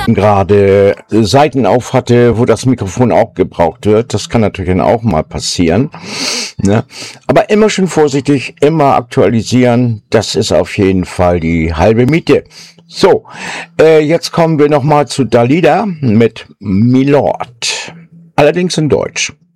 gerade Seiten auf hatte, wo das Mikrofon auch gebraucht wird. Das kann natürlich dann auch mal passieren. Ne? Aber immer schön vorsichtig, immer aktualisieren. Das ist auf jeden Fall die halbe Miete. So, jetzt kommen wir nochmal zu Dalida mit Milord. Allerdings in Deutsch.